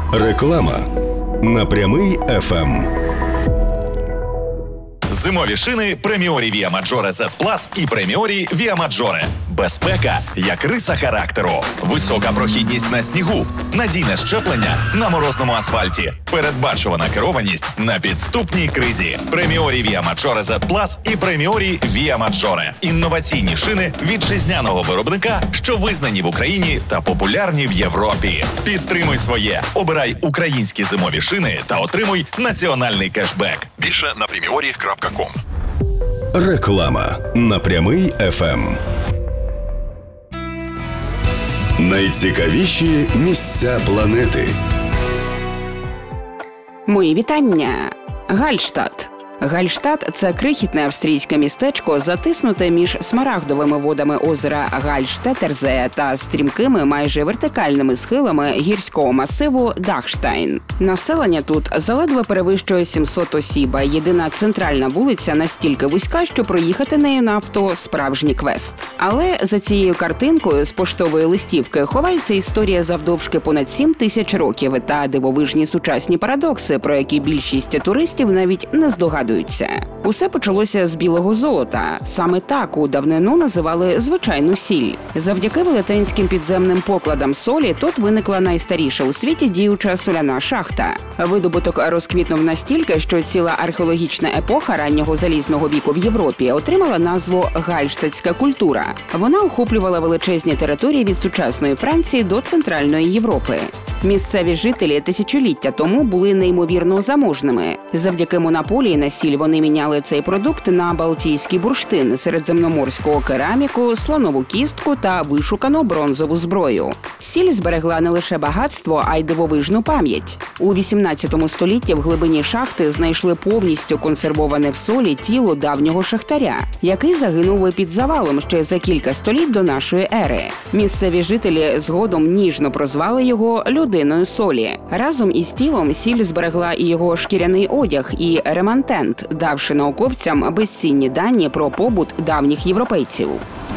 Реклама на Прямий ФМ. Зимові шини Преміорі Via Maggiore Z Plus і Преміорі Via Maggiore. Безпека як риса характеру. Висока прохідність на снігу. Надійне щеплення на морозному асфальті. Передбачувана керованість на підступній кризі. Преміорі Via Maggiore Z Plus і Преміорі Via Maggiore. Інноваційні шини вітчизняного виробника, що визнані в Україні та популярні в Європі. Підтримуй своє. Обирай українські зимові шини та отримуй національний кешбек. Більше на premiori.com. Реклама на Прямий ФМ. Найцікавіші місця планети. Мої вітання. Гальштадт. Гальштадт – це крихітне австрійське містечко, затиснуте між смарагдовими водами озера Гальштетерзе та стрімкими, майже вертикальними схилами гірського масиву Дахштайн. Населення тут заледве перевищує 700 осіб, а єдина центральна вулиця настільки вузька, що проїхати нею на авто – справжній квест. Але за цією картинкою з поштової листівки ховається історія завдовжки понад 7 тисяч років та дивовижні сучасні парадокси, про які більшість туристів навіть не здогадуються. Усе почалося з білого золота. Саме так у давнину називали звичайну сіль. Завдяки велетенським підземним покладам солі тут виникла найстаріша у світі діюча соляна шахта. Видобуток розквітнув настільки, що ціла археологічна епоха раннього залізного віку в Європі отримала назву гальштадтська культура. Вона охоплювала величезні території від сучасної Франції до Центральної Європи. Місцеві жителі тисячоліття тому були неймовірно заможними. Завдяки монополії на сіль вони міняли цей продукт на балтійський бурштин, середземноморську кераміку, слонову кістку та вишукану бронзову зброю. Сіль зберегла не лише багатство, а й дивовижну пам'ять. У 18 столітті в глибині шахти знайшли повністю консервоване в солі тіло давнього шахтаря, який загинув під завалом ще за кілька століть до нашої ери. Місцеві жителі згодом ніжно прозвали його людиною солі. Разом із тілом сіль зберегла і його шкіряний одяг, і ремантент, давши науковцям безцінні дані про побут давніх європейців.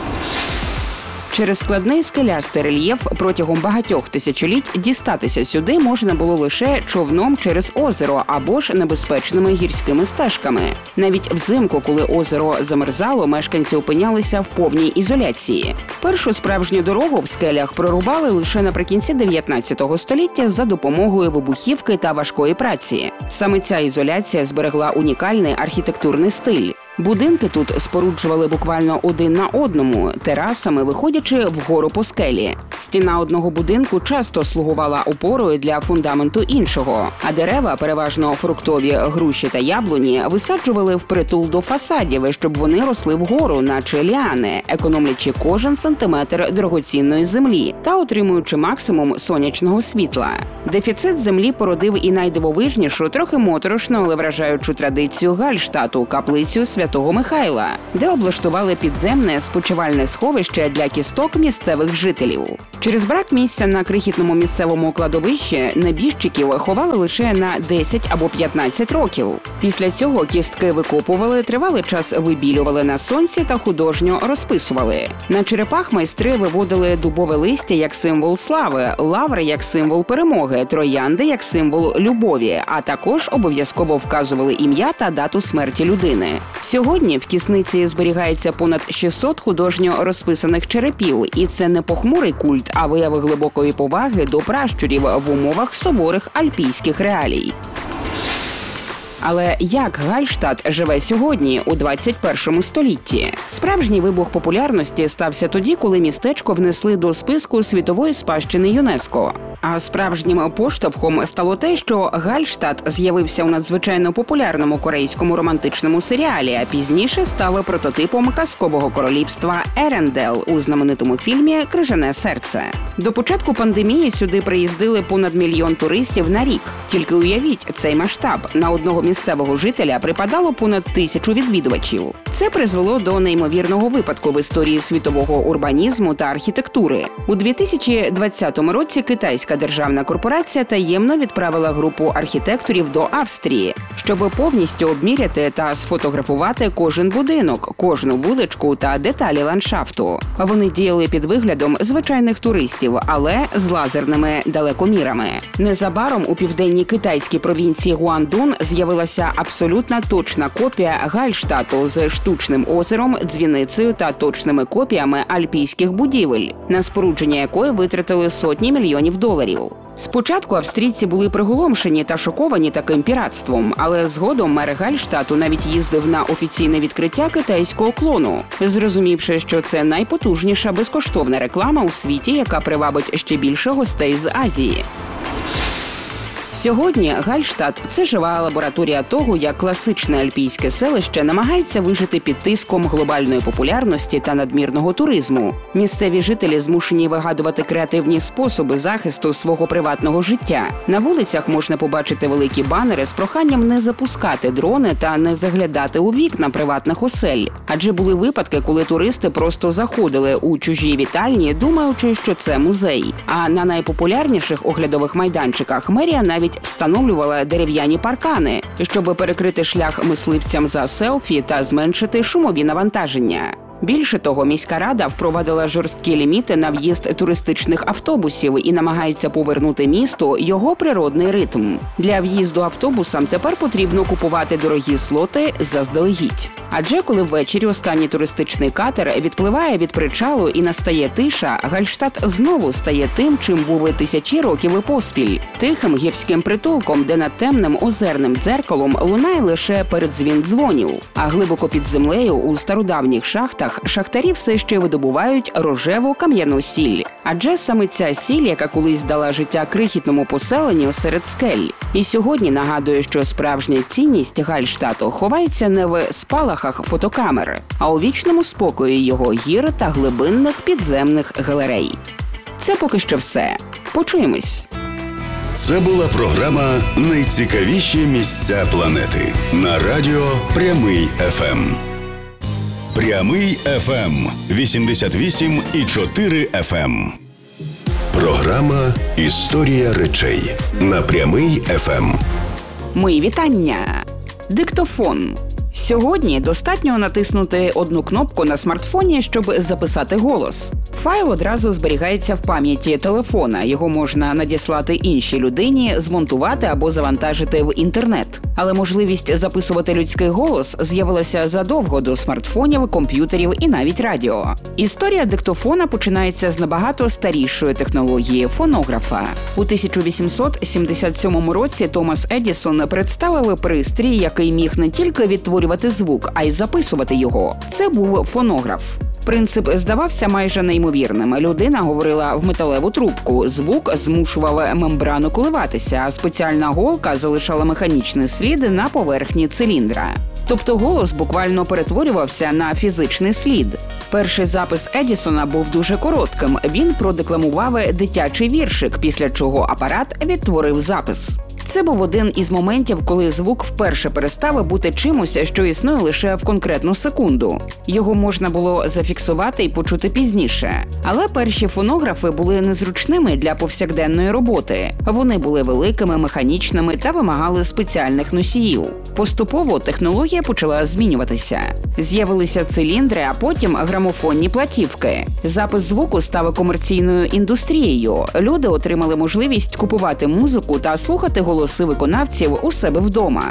Через складний скелястий рельєф протягом багатьох тисячоліть дістатися сюди можна було лише човном через озеро або ж небезпечними гірськими стежками. Навіть взимку, коли озеро замерзало, мешканці опинялися в повній ізоляції. Першу справжню дорогу в скелях прорубали лише наприкінці 19 століття за допомогою вибухівки та важкої праці. Саме ця ізоляція зберегла унікальний архітектурний стиль. Будинки тут споруджували буквально один на одному, терасами виходячи вгору по скелі. Стіна одного будинку часто слугувала опорою для фундаменту іншого, а дерева, переважно фруктові, груші та яблуні, висаджували впритул до фасадів, щоб вони росли вгору, наче ліани, економлячи кожен сантиметр дорогоцінної землі та отримуючи максимум сонячного світла. Дефіцит землі породив і найдивовижнішу, трохи моторошну, але вражаючу традицію Гальштадту – каплицю Святого Михайла, де облаштували підземне спочивальне сховище для кісток місцевих жителів. Через брак місця на крихітному місцевому кладовищі небіжчиків ховали лише на 10 або 15 років. Після цього кістки викопували, тривалий час вибілювали на сонці та художньо розписували. На черепах майстри виводили дубове листя як символ слави, лаври як символ перемоги, троянди як символ любові, а також обов'язково вказували ім'я та дату смерті людини. Сьогодні в кісниці зберігається понад 600 художньо розписаних черепів, і це не похмурий культ, а вияви глибокої поваги до пращурів в умовах суворих альпійських реалій. Але як Гальштадт живе сьогодні, у 21 столітті? Справжній вибух популярності стався тоді, коли містечко внесли до списку світової спадщини ЮНЕСКО. А справжнім поштовхом стало те, що Гальштадт з'явився у надзвичайно популярному корейському романтичному серіалі, а пізніше став прототипом казкового королівства Ерендел у знаменитому фільмі «Крижане серце». До початку пандемії сюди приїздили понад 1 мільйон туристів на рік. Тільки уявіть цей масштаб. На одного місцевого жителя припадало понад 1000 відвідувачів. Це призвело до неймовірного випадку в історії світового урбанізму та архітектури. У 2020 році китайська німецька державна корпорація таємно відправила групу архітекторів до Австрії, щоб повністю обміряти та сфотографувати кожен будинок, кожну вуличку та деталі ландшафту. Вони діяли під виглядом звичайних туристів, але з лазерними далекомірами. Незабаром у південній китайській провінції Гуандун з'явилася абсолютно точна копія Гальштату з штучним озером, дзвіницею та точними копіями альпійських будівель, на спорудження якої витратили сотні мільйонів доларів. Спочатку австрійці були приголомшені та шоковані таким піратством, але згодом мер Гальштату навіть їздив на офіційне відкриття китайського клону, зрозумівши, що це найпотужніша безкоштовна реклама у світі, яка привабить ще більше гостей з Азії. Сьогодні Гальштат – це жива лабораторія того, як класичне альпійське селище намагається вижити під тиском глобальної популярності та надмірного туризму. Місцеві жителі змушені вигадувати креативні способи захисту свого приватного життя. На вулицях можна побачити великі банери з проханням не запускати дрони та не заглядати у вікна приватних осель. Адже були випадки, коли туристи просто заходили у чужі вітальні, думаючи, що це музей. А на найпопулярніших оглядових майданчиках мерія навіть встановлювала дерев'яні паркани, щоб перекрити шлях мисливцям за селфі та зменшити шумові навантаження. Більше того, міська рада впровадила жорсткі ліміти на в'їзд туристичних автобусів і намагається повернути місту його природний ритм. Для в'їзду автобусам тепер потрібно купувати дорогі слоти заздалегідь. Адже коли ввечері останній туристичний катер відпливає від причалу і настає тиша, Гальштат знову стає тим, чим був і тисячі років і поспіль – тихим гірським притулком, де над темним озерним дзеркалом лунає лише передзвін дзвонів, а глибоко під землею у стародавніх шахтах шахтарі все ще видобувають рожеву кам'яну сіль. Адже саме ця сіль, яка колись дала життя крихітному поселенню серед скель. І сьогодні нагадує, що справжня цінність Гальштату ховається не в спалахах фотокамер, а у вічному спокої його гір та глибинних підземних галерей. Це поки що все. Почуємось. Це була програма «Найцікавіші місця планети» на радіо «Прямий ФМ». «Прямий ФМ» 88,4 FM. Програма «Історія речей» на «Прямий ФМ». Мої вітання! Диктофон. Сьогодні достатньо натиснути одну кнопку на смартфоні, щоб записати голос. Файл одразу зберігається в пам'яті телефона, його можна надіслати іншій людині, змонтувати або завантажити в інтернет. Але можливість записувати людський голос з'явилася задовго до смартфонів, комп'ютерів і навіть радіо. Історія диктофона починається з набагато старішої технології – фонографа. У 1877 році Томас Едісон представив пристрій, який міг не тільки відтворювати звук, а й записувати його. Це був фонограф. Принцип здавався майже неймовірним. Людина говорила в металеву трубку, звук змушував мембрану коливатися, а спеціальна голка залишала механічний слід на поверхні циліндра. Тобто голос буквально перетворювався на фізичний слід. Перший запис Едісона був дуже коротким. Він продекламував дитячий віршик, після чого апарат відтворив запис. Це був один із моментів, коли звук вперше перестав бути чимось, що існує лише в конкретну секунду. Його можна було зафіксувати і почути пізніше. Але перші фонографи були незручними для повсякденної роботи. Вони були великими, механічними та вимагали спеціальних носіїв. Поступово технологія почала змінюватися. З'явилися циліндри, а потім грамофонні платівки. Запис звуку став комерційною індустрією. Люди отримали можливість купувати музику та слухати голоси виконавців у себе вдома.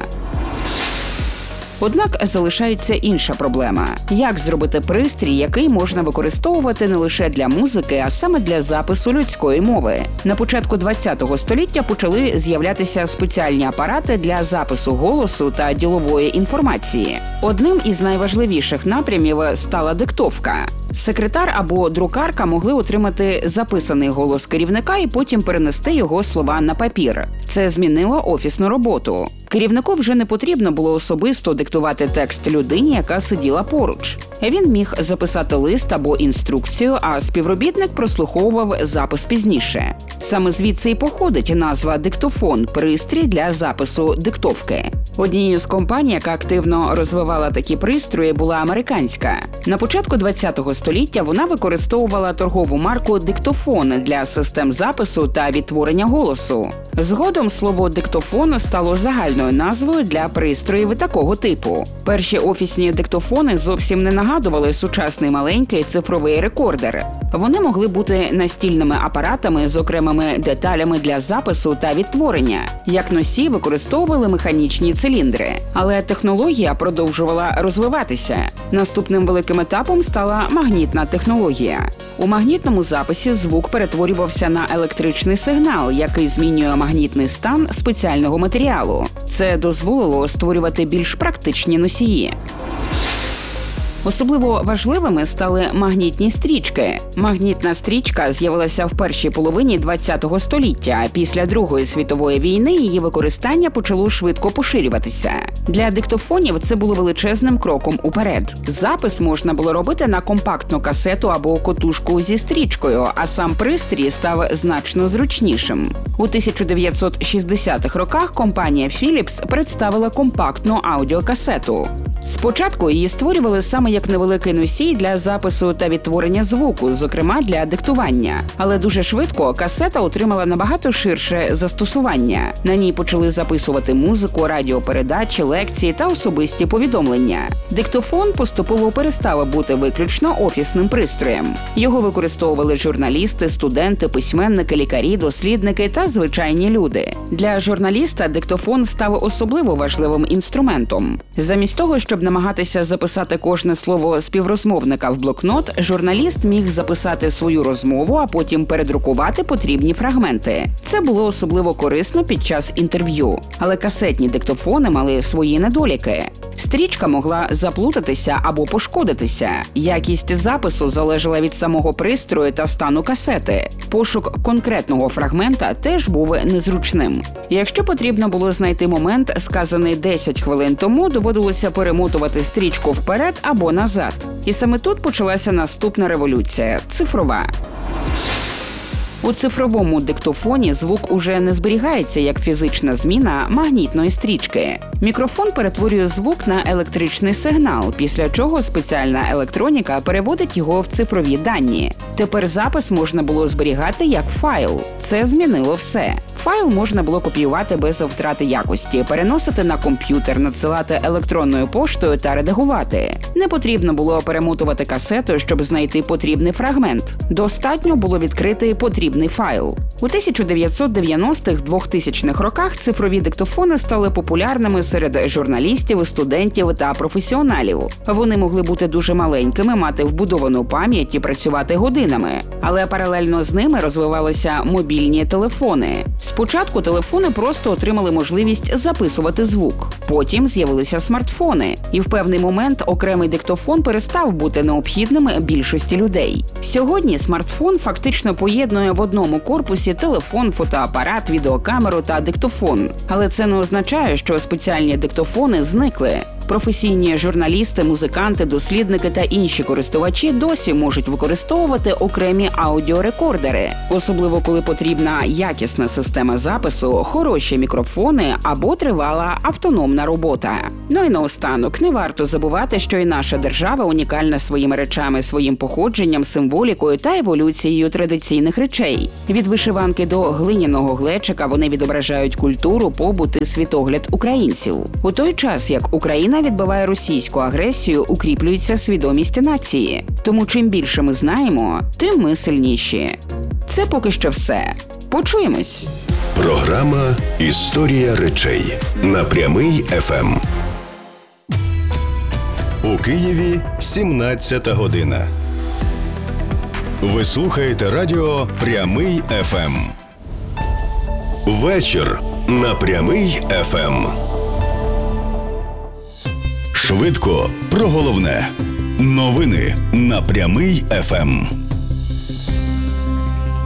Однак залишається інша проблема – як зробити пристрій, який можна використовувати не лише для музики, а саме для запису людської мови. На початку ХХ століття почали з'являтися спеціальні апарати для запису голосу та ділової інформації. Одним із найважливіших напрямів стала диктовка. Секретар або друкарка могли отримати записаний голос керівника і потім перенести його слова на папір. Це змінило офісну роботу. Керівнику вже не потрібно було особисто диктувати текст людині, яка сиділа поруч. Він міг записати лист або інструкцію, а співробітник прослуховував запис пізніше. Саме звідси і походить назва диктофон – пристрій для запису диктовки. Однією з компаній, яка активно розвивала такі пристрої, була американська. На початку ХХ століття вона використовувала торгову марку «Диктофон» для систем запису та відтворення голосу. Згодом слово «диктофон» стало загальною назвою для пристроїв такого типу. Перші офісні диктофони зовсім не нагадували сучасний маленький цифровий рекордер. Вони могли бути настільними апаратами з окремими деталями для запису та відтворення. Як носій використовували механічні циліндри. Але технологія продовжувала розвиватися. Наступним великим етапом стала магнітна технологія. У магнітному записі звук перетворювався на електричний сигнал, який змінює магнітний стан спеціального матеріалу. Це дозволило створювати більш практичні носії. Особливо важливими стали магнітні стрічки. Магнітна стрічка з'явилася в першій половині ХХ століття. Після Другої світової війни її використання почало швидко поширюватися. Для диктофонів це було величезним кроком уперед. Запис можна було робити на компактну касету або котушку зі стрічкою, а сам пристрій став значно зручнішим. У 1960-х роках компанія Philips представила компактну аудіокасету. Спочатку її створювали саме як невеликий носій для запису та відтворення звуку, зокрема для диктування. Але дуже швидко касета отримала набагато ширше застосування. На ній почали записувати музику, радіопередачі, лекції та особисті повідомлення. Диктофон поступово перестав бути виключно офісним пристроєм. Його використовували журналісти, студенти, письменники, лікарі, дослідники та звичайні люди. Для журналіста диктофон став особливо важливим інструментом. Замість того, щоб намагатися записати кожне слово співрозмовника в блокнот, журналіст міг записати свою розмову, а потім передрукувати потрібні фрагменти. Це було особливо корисно під час інтерв'ю. Але касетні диктофони мали свої недоліки. Стрічка могла заплутатися або пошкодитися. Якість запису залежала від самого пристрою та стану касети. Пошук конкретного фрагмента теж був незручним. Якщо потрібно було знайти момент, сказаний 10 хвилин тому, доводилося перемотувати стрічку вперед або назад. І саме тут почалася наступна революція – цифрова. У цифровому диктофоні звук уже не зберігається як фізична зміна магнітної стрічки. Мікрофон перетворює звук на електричний сигнал, після чого спеціальна електроніка переводить його в цифрові дані. Тепер запис можна було зберігати як файл. Це змінило все. Файл можна було копіювати без втрати якості, переносити на комп'ютер, надсилати електронною поштою та редагувати. Не потрібно було перемотувати касету, щоб знайти потрібний фрагмент. Достатньо було відкрити потрібний файл. У 1990-2000-х роках цифрові диктофони стали популярними серед журналістів, студентів та професіоналів. Вони могли бути дуже маленькими, мати вбудовану пам'ять і працювати годинами. Але паралельно з ними розвивалися мобільні телефони. Спочатку телефони просто отримали можливість записувати звук. Потім з'явилися смартфони. І в певний момент окремий диктофон перестав бути необхідним більшості людей. Сьогодні смартфон фактично поєднує в одному корпусі телефон, фотоапарат, відеокамеру та диктофон. Але це не означає, що спеціальні диктофони зникли. Професійні журналісти, музиканти, дослідники та інші користувачі досі можуть використовувати окремі аудіорекордери, особливо коли потрібна якісна система запису, хороші мікрофони або тривала автономна робота. Ну і наостанок, не варто забувати, що і наша держава унікальна своїми речами, своїм походженням, символікою та еволюцією традиційних речей. Від вишиванки до глиняного глечика вони відображають культуру, побут і світогляд українців. У той час, як Україна відбиває російську агресію, укріплюється свідомість нації. Тому чим більше ми знаємо, тим ми сильніші. Це поки що все. Почуємось! Програма «Історія речей» на Прямий ФМ. У Києві 17 година. Ви слухаєте радіо «Прямий ФМ». Вечір на Прямий ФМ. Швидко про головне. Новини на Прямий ФМ.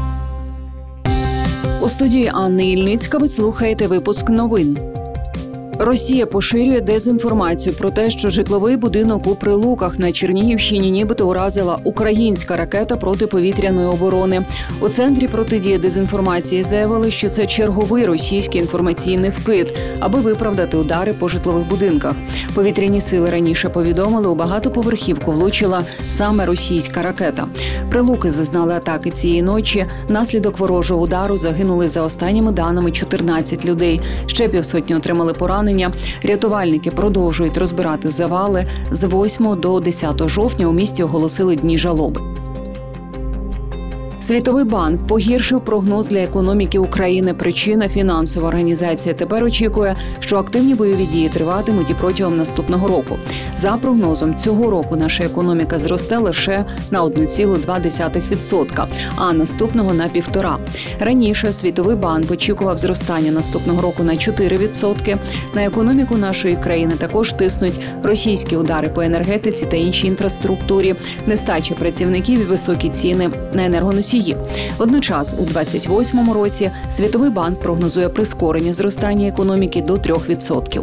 У студії Анни Ільницька ви слухаєте випуск новин. Росія поширює дезінформацію про те, що житловий будинок у Прилуках на Чернігівщині нібито уразила українська ракета протиповітряної оборони. У Центрі протидії дезінформації заявили, що це черговий російський інформаційний вкид, аби виправдати удари по житлових будинках. Повітряні сили раніше повідомили, у багатоповерхівку влучила саме російська ракета. Прилуки зазнали атаки цієї ночі. Внаслідок ворожого удару загинули за останніми даними 14 людей. Ще півсотні отримали поранення. Рятувальники продовжують розбирати завали. З 8 до 10 жовтня у місті оголосили дні жалоби. Світовий банк погіршив прогноз для економіки України. Причина – фінансова організація тепер очікує, що активні бойові дії триватимуть і протягом наступного року. За прогнозом, цього року наша економіка зросте лише на 1,2%, а наступного – на 1,5%. Раніше Світовий банк очікував зростання наступного року на 4%. На економіку нашої країни також тиснуть російські удари по енергетиці та іншій інфраструктурі, нестача працівників і високі ціни на енергоносії. Водночас, у 2028 році Світовий банк прогнозує прискорення зростання економіки до 3%.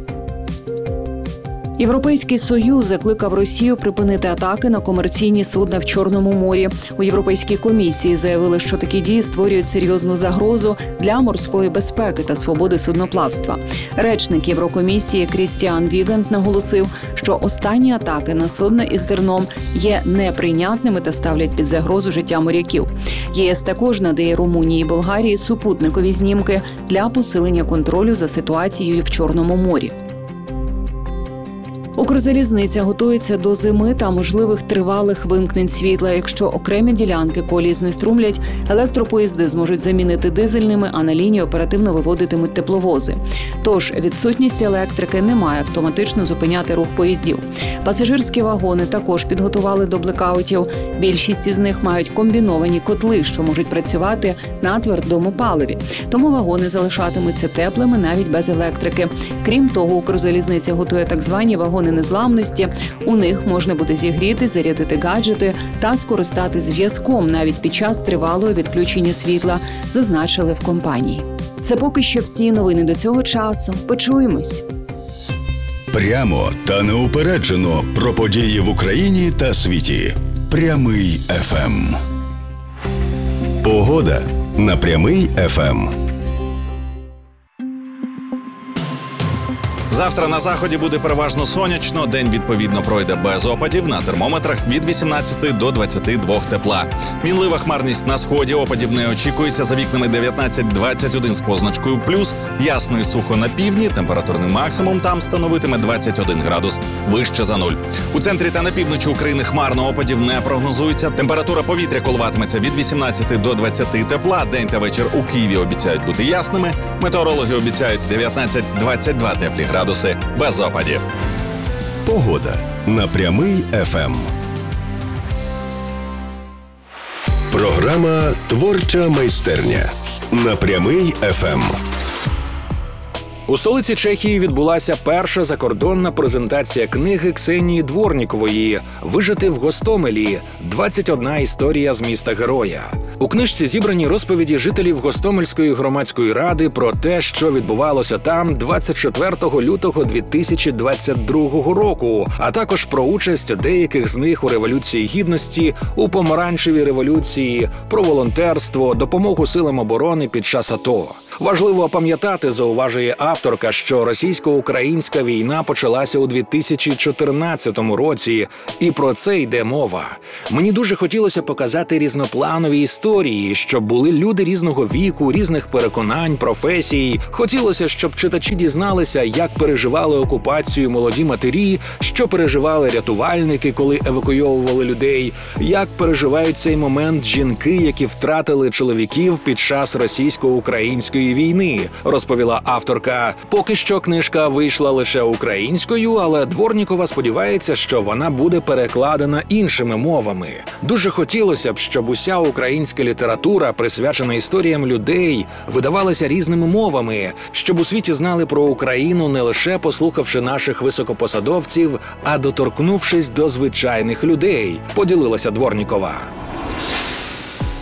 Європейський Союз закликав Росію припинити атаки на комерційні судна в Чорному морі. У Європейській комісії заявили, що такі дії створюють серйозну загрозу для морської безпеки та свободи судноплавства. Речник Єврокомісії Крістіан Вігант наголосив, що останні атаки на судна із зерном є неприйнятними та ставлять під загрозу життя моряків. ЄС також надає Румунії і Болгарії супутникові знімки для посилення контролю за ситуацією в Чорному морі. Укрзалізниця готується до зими та можливих тривалих вимкнень світла. Якщо окремі ділянки колії знеструмлять, електропоїзди зможуть замінити дизельними, а на лінії оперативно виводитимуть тепловози. Тож відсутність електрики не має автоматично зупиняти рух поїздів. Пасажирські вагони також підготували до блекаутів. Більшість із них мають комбіновані котли, що можуть працювати на твердому паливі. Тому вагони залишатимуться теплими навіть без електрики. Крім того, Укрзалізниця готує так звані вагони незламності. У них можна буде зігріти, зарядити гаджети та скористати зв'язком навіть під час тривалого відключення світла, зазначили в компанії. Це поки що всі новини до цього часу. Почуємось. Прямо та неупереджено про події в Україні та світі. Прямий ФМ. Погода на Прямий ФМ. Завтра на заході буде переважно сонячно, день відповідно пройде без опадів, на термометрах від 18 до 22 тепла. Мінлива хмарність на сході, опадів не очікується, за вікнами 19-21 з позначкою плюс, ясно і сухо на півдні, температурний максимум там становитиме 21 градус, вище за нуль. У центрі та на півночі України хмарно, опадів не прогнозується, температура повітря коливатиметься від 18 до 20 тепла, день та вечір у Києві обіцяють бути ясними, метеорологи обіцяють 19-22 теплі градуси без опадів. Погода на Прямий ФМ. Програма «Творча майстерня» на Прямий ФМ. У столиці Чехії відбулася перша закордонна презентація книги Ксенії Дворнікової «Вижити в Гостомелі. 21 історія з міста-героя». У книжці зібрані розповіді жителів Гостомельської громадської ради про те, що відбувалося там 24 лютого 2022 року, а також про участь деяких з них у Революції Гідності, у Помаранчевій революції, про волонтерство, допомогу силам оборони під час АТО. Важливо пам'ятати, зауважує авторка, що російсько-українська війна почалася у 2014 році, і про це йде мова. Мені дуже хотілося показати різнопланові історії, щоб були люди різного віку, різних переконань, професій. Хотілося, щоб читачі дізналися, як переживали окупацію молоді матері, що переживали рятувальники, коли евакуйовували людей, як переживають цей момент жінки, які втратили чоловіків під час російсько-української війни, розповіла авторка. Поки що книжка вийшла лише українською, але Дворнікова сподівається, що вона буде перекладена іншими мовами. Дуже хотілося б, щоб уся українська література, присвячена історіям людей, видавалася різними мовами, щоб у світі знали про Україну не лише послухавши наших високопосадовців, а доторкнувшись до звичайних людей, поділилася Дворнікова.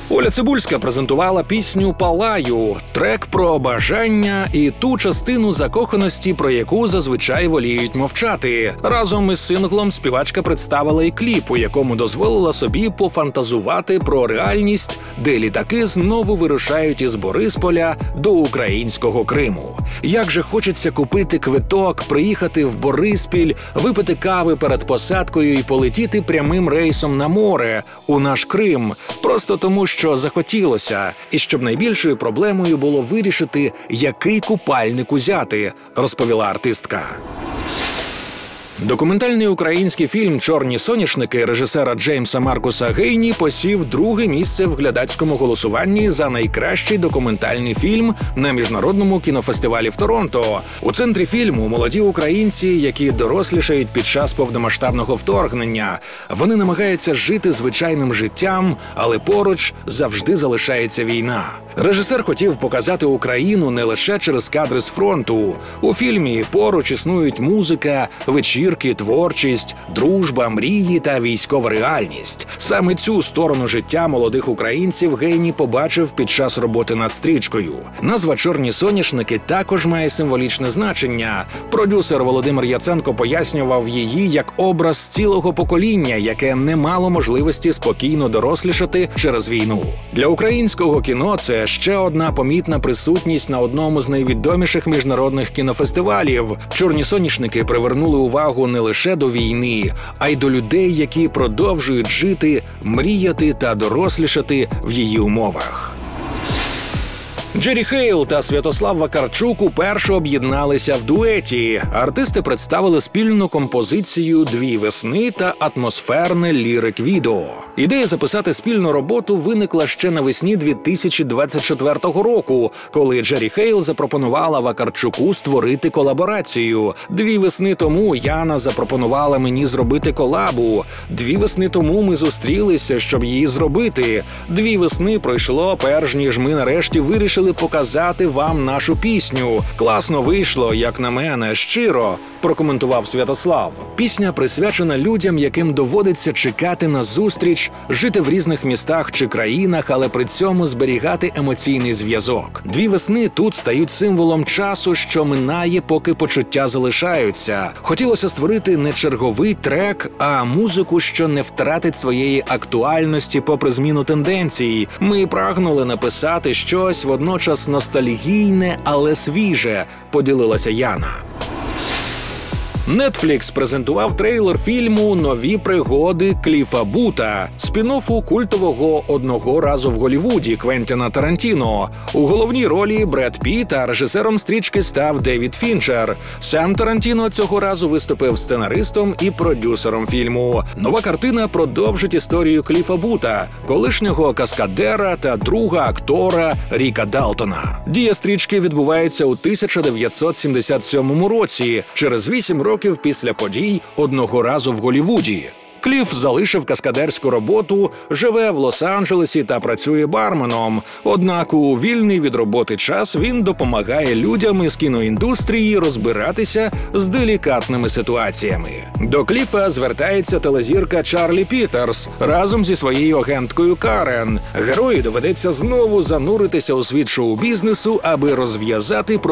Оля Цибульська презентувала пісню «Палаю» – трек про бажання і ту частину закоханості, про яку зазвичай воліють мовчати. Разом із синглом співачка представила і кліп, у якому дозволила собі пофантазувати про реальність, де літаки знову вирушають із Борисполя до українського Криму. Як же хочеться купити квиток, приїхати в Бориспіль, випити кави перед посадкою і полетіти прямим рейсом на море, у наш Крим, просто тому, що захотілося, і щоб найбільшою проблемою було вирішити, який купальник узяти, розповіла артистка. Документальний український фільм «Чорні соняшники» режисера Джеймса Маркуса Гейні посів друге місце в глядацькому голосуванні за найкращий документальний фільм на міжнародному кінофестивалі в Торонто. У центрі фільму молоді українці, які дорослішають під час повномасштабного вторгнення. Вони намагаються жити звичайним життям, але поруч завжди залишається війна. Режисер хотів показати Україну не лише через кадри з фронту. У фільмі поруч існують музика, вечірки, творчість, дружба, мрії та військова реальність. Саме цю сторону життя молодих українців Гейні побачив під час роботи над стрічкою. Назва «Чорні соняшники» також має символічне значення. Продюсер Володимир Яценко пояснював її як образ цілого покоління, яке не мало можливості спокійно дорослішати через війну. Для українського кіно це ще одна помітна присутність на одному з найвідоміших міжнародних кінофестивалів. «Чорні соняшники» привернули увагу не лише до війни, а й до людей, які продовжують жити, мріяти та дорослішати в її умовах. Джері Хейл та Святослав Вакарчук уперше об'єдналися в дуеті. Артисти представили спільну композицію «Дві весни» та атмосферне лірик-відео. Ідея записати спільну роботу виникла ще навесні 2024 року, коли Джері Хейл запропонувала Вакарчуку створити колаборацію. 2 весни тому Яна запропонувала мені зробити колабу. 2 весни тому ми зустрілися, щоб її зробити. 2 весни пройшло, перш ніж ми нарешті вирішили показати вам нашу пісню. Класно вийшло, як на мене, щиро, прокоментував Святослав. Пісня присвячена людям, яким доводиться чекати на зустріч, жити в різних містах чи країнах, але при цьому зберігати емоційний зв'язок. 2 весни тут стають символом часу, що минає, поки почуття залишаються. Хотілося створити не черговий трек, а музику, що не втратить своєї актуальності попри зміну тенденцій. Ми прагнули написати щось водночас ностальгійне, але свіже, поділилася Яна. Netflix презентував трейлер фільму «Нові пригоди Кліфа Бута», спін-оффу культового «Одного разу в Голлівуді» Квентіна Тарантіно. У головній ролі Бред Пітт, а режисером стрічки став Девід Фінчер. Сам Тарантіно цього разу виступив сценаристом і продюсером фільму. Нова картина продовжить історію Кліфа Бута, колишнього каскадера та друга актора Ріка Далтона. Дія стрічки відбувається у 1977 році, через 8 років після подій «Одного разу в Голлівуді». Кліф залишив каскадерську роботу, живе в Лос-Анджелесі та працює барменом. Однак у вільний від роботи час він допомагає людям із кіноіндустрії розбиратися з делікатними ситуаціями. До Кліфа звертається телезірка Чарлі Пітерс разом зі своєю агенткою Карен. Герої доведеться знову зануритися у світ шоу-бізнесу, аби розв'язати